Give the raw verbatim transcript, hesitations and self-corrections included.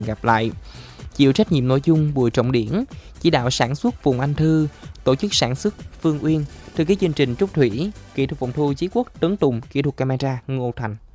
gặp lại. Chịu trách nhiệm nội dung Bùi Trọng Điển, chỉ đạo sản xuất Phùng Anh Thư, tổ chức sản xuất Phương Uyên, thư ký chương trình Trúc Thủy, kỹ thuật phòng thu Chí Quốc Tấn Tùng, kỹ thuật camera Ngô Thành.